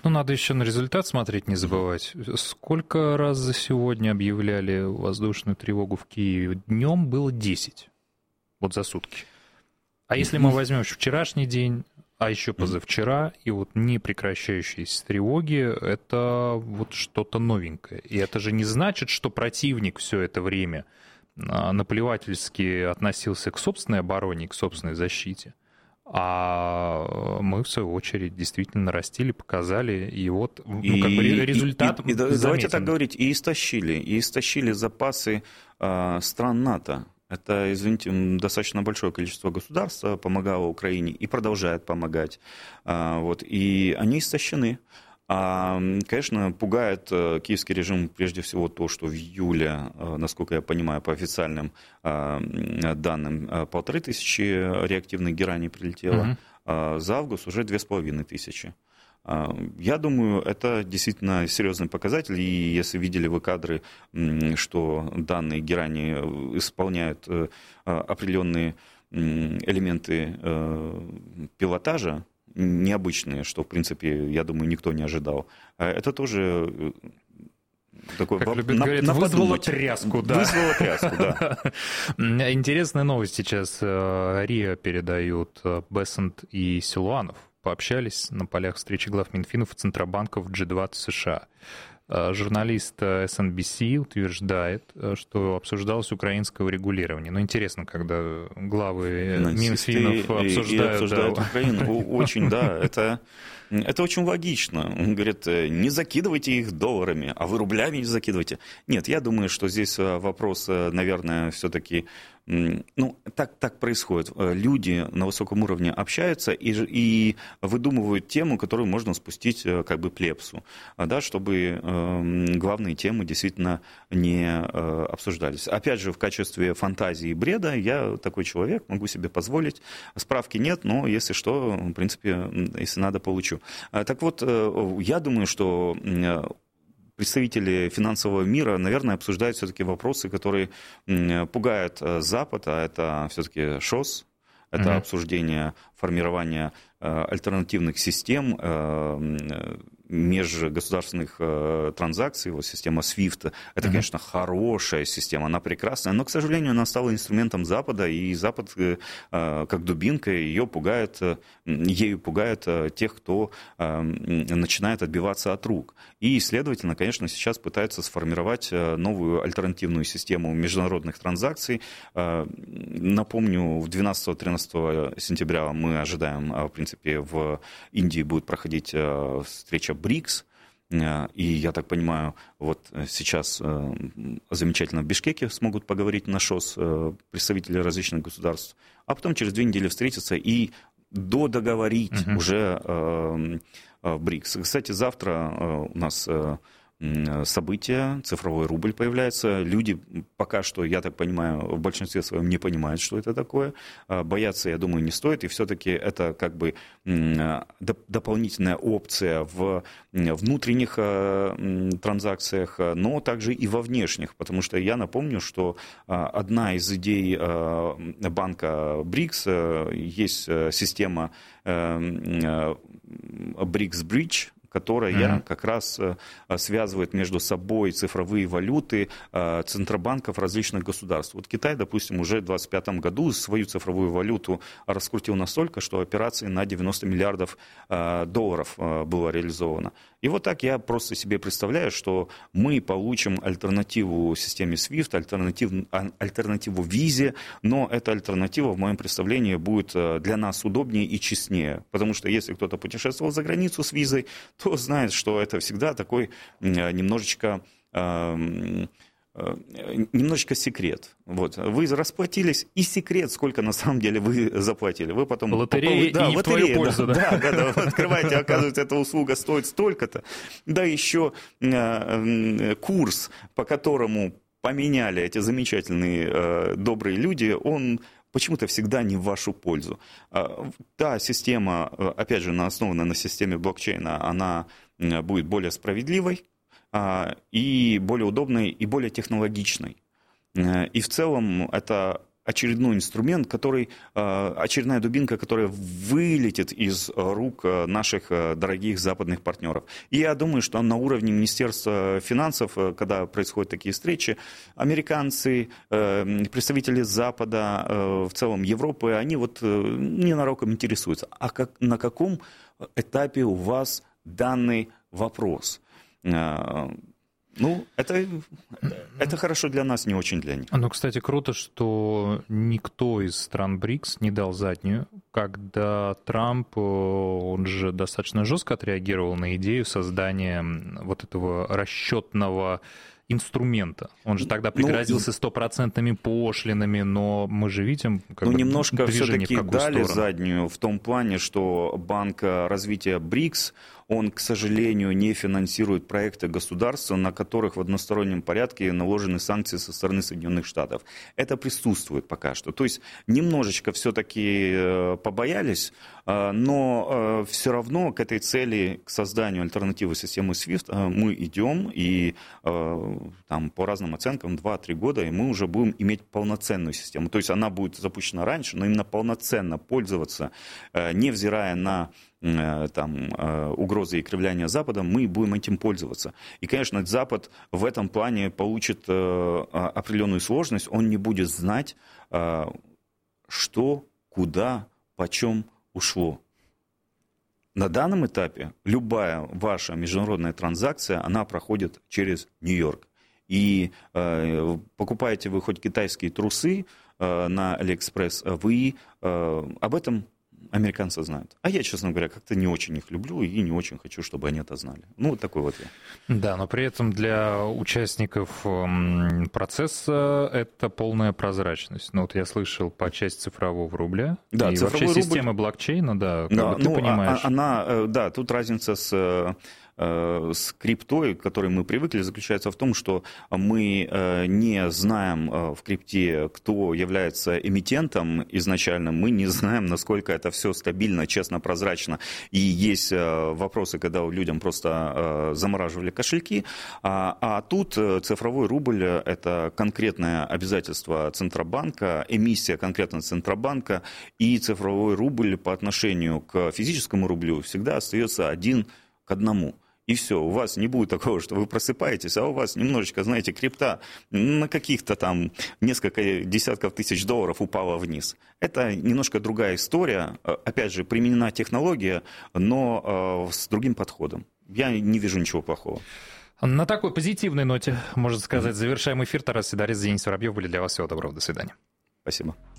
Ну, надо еще на результат смотреть, не забывать. Сколько раз за сегодня объявляли воздушную тревогу в Киеве? Днем было 10. Вот за сутки. А если мы возьмем вчерашний день, а еще позавчера, и вот непрекращающиеся тревоги, это вот что-то новенькое. И это же не значит, что противник все это время наплевательски относился к собственной обороне, к собственной защите. А мы, в свою очередь, действительно нарастили, показали, и вот результат заметен. Давайте так говорить, и истощили запасы стран НАТО. Это, извините, достаточно большое количество государств помогало Украине и продолжает помогать. Вот, и они истощены. Конечно, пугает киевский режим прежде всего то, что в июле, насколько я понимаю, по официальным данным, 1500 реактивных гераний прилетело, за август уже 2500. Я думаю, это действительно серьезный показатель, и если видели вы кадры, что данные герани исполняют определенные элементы пилотажа, необычные, что, в принципе, я думаю, никто не ожидал. Это тоже такой, как любят говорить, вызвало тряску. Да. Вызвало тряску, да. Интересная новость сейчас. РИА передают. Бессент и Силуанов пообщались на полях встречи глав Минфинов и Центробанков G20 США. Журналист SNBC утверждает, что обсуждалось украинское урегулирование. Но интересно, когда главы Минфинов обсуждают Украину. Очень, да, это очень логично. Он говорит, не закидывайте их долларами, а вы рублями не закидывайте. Нет, я думаю, что здесь вопрос, наверное, все-таки... Ну, так происходит. Люди на высоком уровне общаются и выдумывают тему, которую можно спустить как бы плебсу, да, чтобы главные темы действительно не обсуждались. Опять же, в качестве фантазии и бреда я такой человек, могу себе позволить. Справки нет, но если что, в принципе, если надо, получу. Так вот, я думаю, что... представители финансового мира, наверное, обсуждают все-таки вопросы, которые пугают Запад, а это все-таки ШОС, это обсуждение формирования альтернативных систем, межгосударственных транзакций, вот система SWIFT, это, конечно, хорошая система, она прекрасная, но, к сожалению, она стала инструментом Запада, и Запад, как дубинка, ею пугает тех, кто начинает отбиваться от рук. И, следовательно, конечно, сейчас пытаются сформировать новую альтернативную систему международных транзакций. Напомню, 12-13 сентября мы ожидаем, в принципе, в Индии будет проходить встреча БРИКС, и, я так понимаю, вот сейчас замечательно в Бишкеке смогут поговорить на ШОС представители различных государств, а потом через 2 недели встретиться и додоговорить уже в БРИКС. Кстати, завтра у нас события, цифровой рубль появляется. Люди пока что, я так понимаю, в большинстве своем не понимают, что это такое. Бояться, я думаю, не стоит. И все-таки это как бы дополнительная опция в внутренних транзакциях, но также и во внешних. Потому что я напомню, что одна из идей банка БРИКС есть система БРИКС Bridge, которая как раз связывает между собой цифровые валюты центробанков различных государств. Вот Китай, допустим, уже в 2025 году свою цифровую валюту раскрутил настолько, что операции на 90 миллиардов долларов было реализовано. И вот так я просто себе представляю, что мы получим альтернативу системе SWIFT, альтернативу визе, но эта альтернатива, в моем представлении, будет для нас удобнее и честнее. Потому что если кто-то путешествовал за границу с визой, то знает, что это всегда такой немножечко секрет. Вот. Вы расплатились, и секрет, сколько на самом деле вы заплатили. Вы потом... Лотерея и в твою пользу, да? Да, открываете, оказывается, эта услуга стоит столько-то. Да, еще курс, по которому поменяли эти замечательные добрые люди, он почему-то всегда не в вашу пользу. Та система, опять же, основана на системе блокчейна, она будет более справедливой, и более удобной, и более технологичной. И в целом это очередной инструмент, очередная дубинка, которая вылетит из рук наших дорогих западных партнеров. И я думаю, что на уровне Министерства финансов, когда происходят такие встречи, американцы, представители Запада, в целом Европы, они ненароком интересуются. А на каком этапе у вас данный вопрос? Это хорошо для нас, не очень для них. Кстати, круто, что никто из стран БРИКС не дал заднюю, когда Трамп, он же достаточно жестко отреагировал на идею создания вот этого расчетного инструмента. Он же тогда пригрозился 100% пошлинами, но мы же видим, немножко движение все-таки в какую дали сторону. заднюю в том плане, что Банк развития БРИКС, он, к сожалению, не финансирует проекты государства, на которых в одностороннем порядке наложены санкции со стороны Соединенных Штатов. Это присутствует пока что. То есть немножечко все-таки побоялись, но все равно к этой цели, к созданию альтернативы системы SWIFT мы идем, и по разным оценкам 2-3 года, и мы уже будем иметь полноценную систему. То есть она будет запущена раньше, но именно полноценно пользоваться, невзирая на угрозы и кривляния Западом, мы будем этим пользоваться. И, конечно, Запад в этом плане получит определенную сложность, он не будет знать, что, куда, почем ушло. На данном этапе любая ваша международная транзакция, она проходит через Нью-Йорк. И покупаете вы хоть китайские трусы на Алиэкспресс, вы об этом американцы знают. А я, честно говоря, как-то не очень их люблю и не очень хочу, чтобы они это знали. Вот такой вот я. Да, но при этом для участников процесса это полная прозрачность. Я слышал по части цифрового рубля. Да, и цифровой вообще рубль... система блокчейна, ты понимаешь. Тут разница с криптой, к которой мы привыкли, заключается в том, что мы не знаем в крипте, кто является эмитентом изначально, мы не знаем, насколько это все стабильно, честно, прозрачно. И есть вопросы, когда людям просто замораживали кошельки, а тут цифровой рубль – это конкретное обязательство Центробанка, эмиссия конкретно Центробанка, и цифровой рубль по отношению к физическому рублю всегда остается 1 к 1. И все, у вас не будет такого, что вы просыпаетесь, а у вас немножечко, знаете, крипта на каких-то несколько десятков тысяч долларов упала вниз. Это немножко другая история. Опять же, применена технология, но с другим подходом. Я не вижу ничего плохого. На такой позитивной ноте, можно сказать, завершаем эфир. Тарас Сидорец, Денис Воробьев были для вас. Всего доброго, до свидания. Спасибо.